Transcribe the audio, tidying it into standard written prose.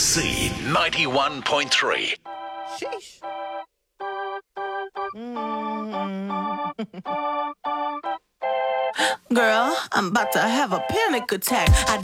C91.3. Sheesh. Girl, I'm about to have a panic attack.